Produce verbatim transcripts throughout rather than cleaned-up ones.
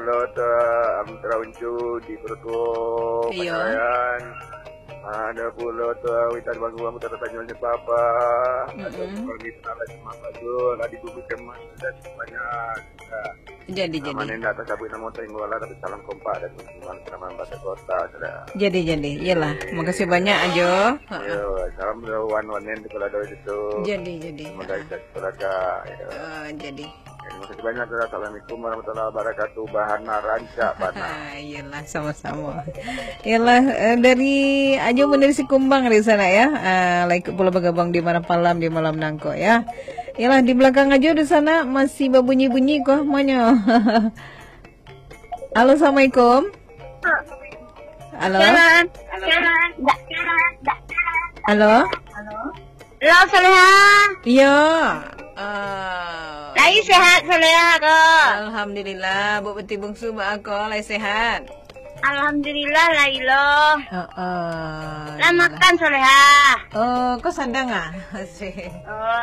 pula tu am teruncu di pertu Iya. Payayan. Ada pula tu witan bangun aku tak tanya apa. Ada Mm-mm. pula di sana cuma baju lagi gugus kemas dan banyak. Jadi jadi. Mana nak tak sabut nama tengok lah tapi salam kompak dan teman teman bahasa kota sudah. Jadi jadi. Iyalah. Makasih banyak Ajo. Ha-ha. Ya, salam wan-wan yang di kalau ada itu. Jadi jadi. Semoga Ha-ha. kita keluarga. Ya. Ah, jadi. Terima kasih banyak. Assalamualaikum warahmatullahi wabarakatuh. Bahana rancak bana. Ah, iyalah sama-sama. Iyalah eh, dari Ajo dari si Kumbang di sana ya. Ah, like Pulau Bagabang di mana Palam di malam nangko ya. Iyalah di belakang Ajo di sana masih berbunyi-bunyi kok monya. Halo, Assalamualaikum. Halo. Halo. Halo, Soleha. Iya. Ah. Lai sehat, Soleha ke? Alhamdulillah, Bu Beti Bungsu Mbak aku lai sehat. Alhamdulillah, Lailo. Heeh. Lah makan, Soleha. Oh, kau sadang ah? Asik. Oh.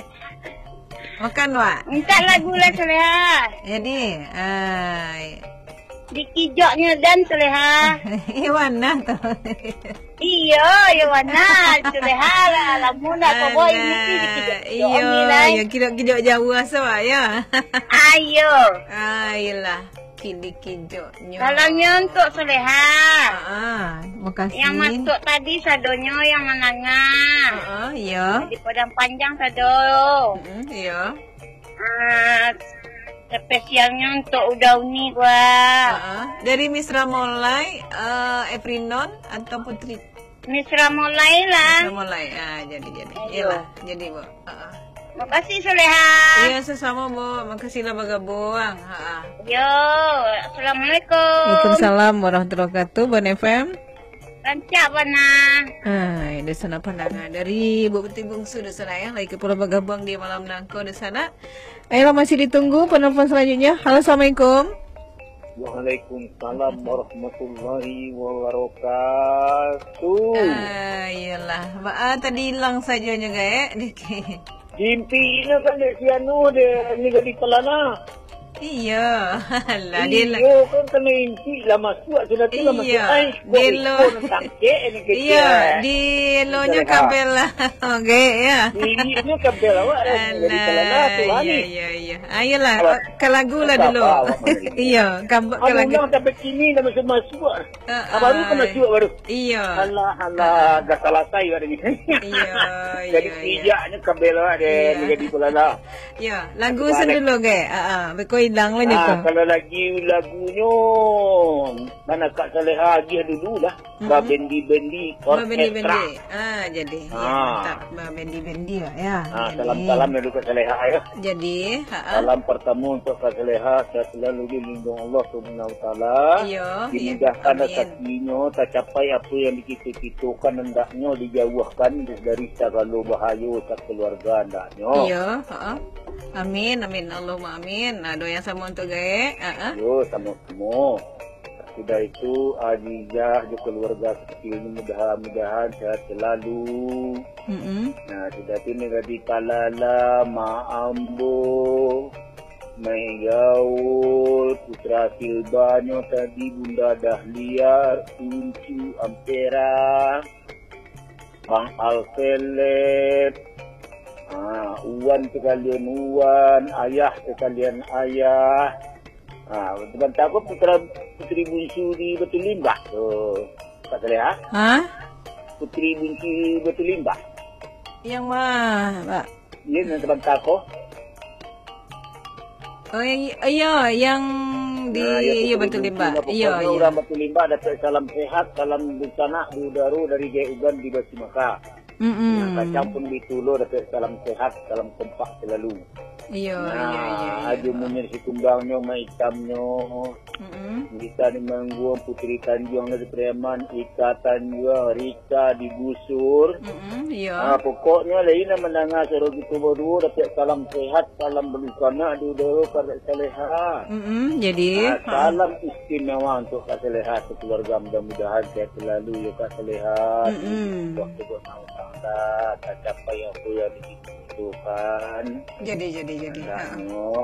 Makan, Wak. Minta lagu lah, Soleha. Jadi, ay. Dikijoknya dan, Soleha. Iwan nah tuh. Iya, ya mana, Soleha lah. Lamun apa boy ini dikijok. Iya, ya kidok-kidok jauh asa Wak ya. Ayo. Ayolah, kidok-kidoknya. Salamnya untuk Soleha. Ah, makasih. Yang masuk tadi sadonyo yang menengah. Ah, iya. Di Padang Panjang sado. Mm, iya. Ah, spesialnya untuk Udauni gua. Ah, dari Misra Molai, uh, Efrinon atau Putri? Misra mulai lah. Misra Molai. Ah, jadi jadi. Ayo. Iyalah, jadi Bu. Ah. Makasih Soleha. Iya, sesama Bu. Makasih lah Bagabuang. Ha. Yo, assalamualaikum. Waalaikumsalam warahmatullahi wabarakatuh. Bon F M. Rancak mana? Ah, di sana pandangan dari Bu Beti Bungsu di sana ya. Lagi ke Pulau Bagabang di malam nangko di sana. Ayolah masih ditunggu penelpon selanjutnya. Halo, Assalamualaikum. Waalaikumsalam warahmatullahi wabarakatuh. Ah, iyalah. Mbak ah, tadi hilang saja nya gae. Jimpi ini kan dia sianu dia ni di pelana. Iya. Lah dia lah. Iyo kan kena impi lah masuk sudah tu lah masuk. Iya. Ai, Dia lo. tangke ini kecil. Iya, di lonya kabel lah. Oke ya. Ini ini kabel awak di pelana tu Alah, ani. iya iya iya. Ayolah, ke lagu lah dulu. Iya, kabel ke Kamu lagu. bilang sampai sini dah masuk masuk. Ah, Baru kan ah. masuk baru. Iya. Alah alah dah selesai hari ni. Iya, Jadi iya, iya. tijaknya kabel awak Iya. dia di pelana. Ya, lagu sen dulu ge. Ah, ah, beko hilang lah Ah, niko. kalau lagi lagunya mana Kak Saleha lagi dulu lah. Mhm. Ba bendi bendi Ba bendi orkestra. bendi. Ah, jadi. Ya, Ah. mantap. Ba bendi bendi lah ya. Ah, Jadi. salam-salam dari Kak Saleha ya. Jadi, ha ah. Salam pertama untuk Kak Saleha, saya selalu dilindung Allah Subhanahu wa taala. Iya, Dimudahkan iya. Amin. rezekinya, tercapai apa yang dikita-kitakan hendaknya dijauhkan dari segala bahaya sak keluarga hendaknya. Iya, ha ah. Amin, amin. Allahumma amin. Nah, doa yang sama untuk gae. Ha ah. Yo, sama-sama. Sudah itu Adijah juga keluarga kecilnya mudah-mudahan sehat selalu. Mm-mm. Nah, sudah itu ni di Palala, Maambo, Megaul, Putra Silbanyo tadi, Bunda Dahlia, Uncu Ampera, Bang Alfelet, ah, Uwan sekalian Uwan, Ayah sekalian Ayah. Ah, teman aku putra putri bungsu di Batu Limbah tu. Kak Saleha? Hah? Putri bungsu Batu Limbah. Yang mana, Pak? Iya, yang teman aku. Oh, yang iya, yang di Nah, ya, iya putri betul bungsu Limbah. lah, pokoknya Iya, iya. Orang Batu Limbah dapat salam sehat, salam bencana di udara dari Jaya Ugan di Batu Maka. Mm-mm. Nah, kacang pun di Tulo dapat salam sehat, salam kompak selalu. Iya, Nah, iya, iya. ada munir si kumbangnya, mai hitamnya. Mm-mm. Kita di Mangguang, Putri Tanjung dari Preman, Ika Tanjung, Rika di Gusur. Mm-mm. Ah, Iya. pokoknya lain yang mendengar suruh gitu baru dapat salam sehat, salam berukana di udara Kak Saleha. Mm-mm. Jadi, Ah, salam istimewa untuk Kak Saleha sekeluarga, mudah-mudahan sehat selalu ya Kak Saleha. Mm-mm. Waktu buat mau tangga, tak capai apa yang dibutuhkan. jadi, jadi, jadi. Ha. Hendaknya